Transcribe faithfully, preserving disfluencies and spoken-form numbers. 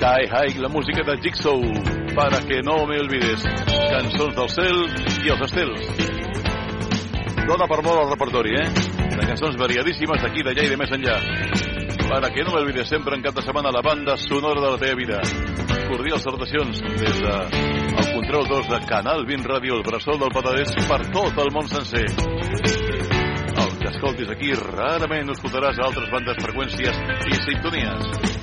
Sky High, la música de Jigsaw, Para que no me olvides. Cançons del cel i els estels. Dona per molt el repertori, eh? De cançons variadíssimes d'aquí, d'allà i de més enllà. Para que no me olvides, sempre en cap de setmana la banda sonora de la teva vida. Cordials salutacions des de el control dos de Canal vint Ràdio, el bressol del Penedès per tot el món sencer. El que escoltis aquí rarament ho escoltaràs a altres bandes, freqüències i sintonies.